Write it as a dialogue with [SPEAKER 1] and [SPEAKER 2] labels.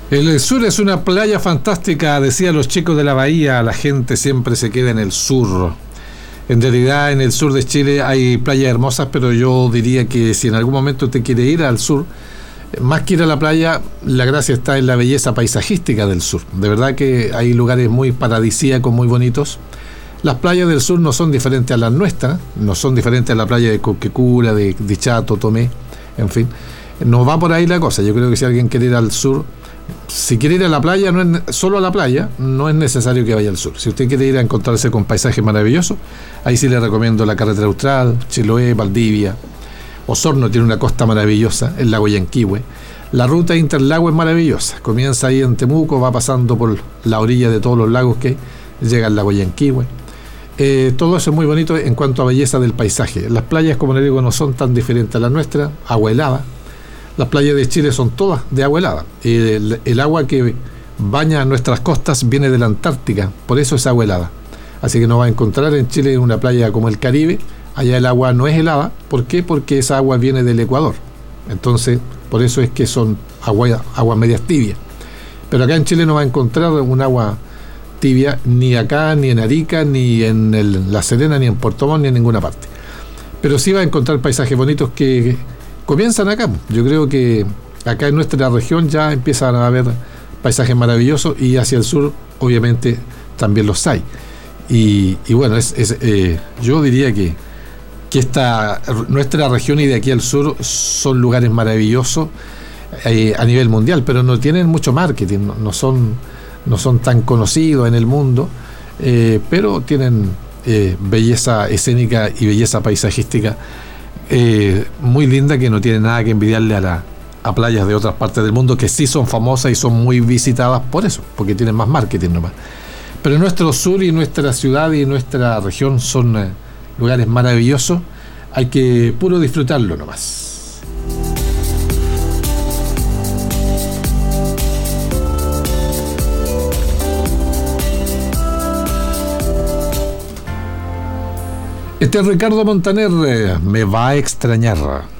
[SPEAKER 1] El sur es una playa fantástica, decían los chicos de la bahía, la gente siempre se queda en el sur. En realidad en el sur de Chile hay playas hermosas, pero yo diría que si en algún momento usted quiere ir al sur, más que ir a la playa, la gracia está en la belleza paisajística del sur. De verdad que hay lugares muy paradisíacos, muy bonitos. Las playas del sur no son diferentes a las nuestras, no son diferentes a la playa de Coquecura, de Chato, Tomé, en fin. No va por ahí la cosa. Yo creo que si alguien quiere ir al sur, si quiere ir a la playa, no es solo a la playa, no es necesario que vaya al sur. Si usted quiere ir a encontrarse con paisajes maravillosos, ahí sí le recomiendo la Carretera Austral, Chiloé, Valdivia. Osorno tiene una costa maravillosa, el lago Yanquihue. La ruta Interlago es maravillosa, comienza ahí en Temuco, va pasando por la orilla de todos los lagos que llega al lago Yanquihue. Todo eso es muy bonito en cuanto a belleza del paisaje. Las playas, como le digo, no son tan diferentes a las nuestras, agua helada. Las playas de Chile son todas de agua helada. El agua que baña nuestras costas viene de la Antártica, por eso es agua helada. Así que no va a encontrar en Chile una playa como el Caribe. Allá el agua no es helada. ¿Por qué? Porque esa agua viene del Ecuador. Entonces, por eso es que son aguas medias tibias. Pero acá en Chile no va a encontrar un agua tibia, ni acá, ni en Arica, ni en La Serena, ni en Puerto Montt, ni en ninguna parte. Pero sí va a encontrar paisajes bonitos que comienzan acá. Yo creo que acá en nuestra región ya empiezan a haber paisajes maravillosos y hacia el sur obviamente también los hay. Y bueno, yo diría que nuestra región y de aquí al sur son lugares maravillosos a nivel mundial, pero no tienen mucho marketing, no son tan conocidos en el mundo, pero tienen belleza escénica y belleza paisajística muy linda, que no tiene nada que envidiarle a playas de otras partes del mundo que sí son famosas y son muy visitadas por eso, porque tienen más marketing nomás. Pero nuestro sur y nuestra ciudad y nuestra región son lugares maravillosos, hay que puro disfrutarlo nomás. Este es Ricardo Montaner, me va a extrañar.